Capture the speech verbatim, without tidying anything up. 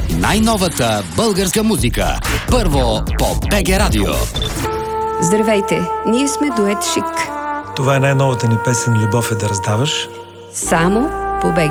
най-новата българска музика. Първо по БГ Радио. Здравейте, ние сме дует Шик. Това е най-новата ни песен "Любов е да раздаваш". Само по БГ